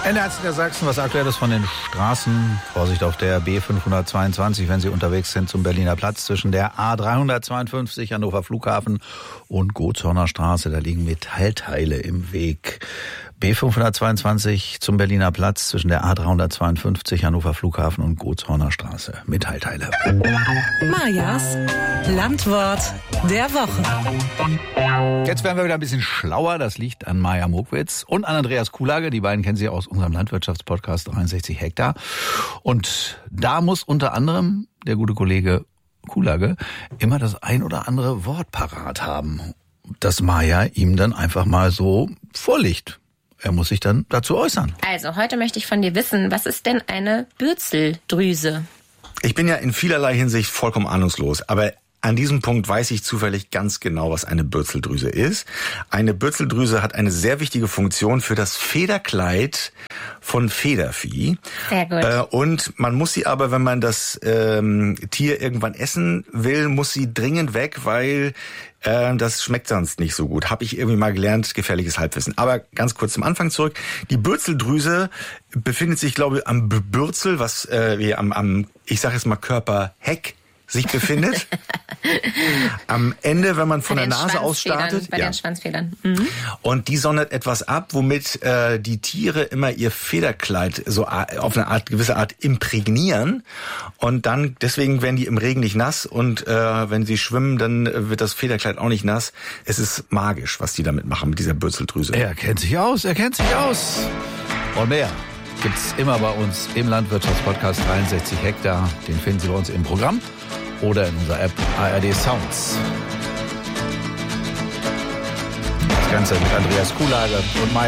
Ende der Sachsen, was Aktuelles von den Straßen. Vorsicht auf der B522, wenn Sie unterwegs sind zum Berliner Platz zwischen der A352 Hannover Flughafen und Gotshorner Straße. Da liegen Metallteile im Weg. B522 zum Berliner Platz zwischen der A352 Hannover Flughafen und Gotshorner Straße. Metallteile. Majas Landwort der Woche. Jetzt werden wir wieder ein bisschen schlauer. Das liegt an Maja Mokwitz und an Andreas Kuhlage. Die beiden kennen Sie aus unserem Landwirtschaftspodcast 63 Hektar. Und da muss unter anderem der gute Kollege Kuhlage immer das ein oder andere Wort parat haben, das Maja ihm dann einfach mal so vorlegt. Er muss sich dann dazu äußern. Also, heute möchte ich von dir wissen, was ist denn eine Bürzeldrüse? Ich bin ja in vielerlei Hinsicht vollkommen ahnungslos, aber an diesem Punkt weiß ich zufällig ganz genau, was eine Bürzeldrüse ist. Eine Bürzeldrüse hat eine sehr wichtige Funktion für das Federkleid von Federvieh. Sehr gut. Und man muss sie aber, wenn man das Tier irgendwann essen will, muss sie dringend weg, weil das schmeckt sonst nicht so gut. Habe ich irgendwie mal gelernt, gefährliches Halbwissen. Aber ganz kurz zum Anfang zurück. Die Bürzeldrüse befindet sich, glaube ich, am Bürzel, was am ich sage jetzt mal Körperheck sich befindet. Am Ende, wenn man von der Nase aus startet. Bei den Schwanzfedern. Mhm. Und die sondert etwas ab, womit die Tiere immer ihr Federkleid so auf eine gewisse Art imprägnieren. Und dann, deswegen werden die im Regen nicht nass. Und wenn sie schwimmen, dann wird das Federkleid auch nicht nass. Es ist magisch, was die damit machen, mit dieser Bürzeldrüse. Er kennt sich aus. Und mehr gibt's immer bei uns im Landwirtschaftspodcast 63 Hektar. Den finden Sie bei uns im Programm oder in unserer App ARD Sounds. Das Ganze mit Andreas Kuhlage und Maja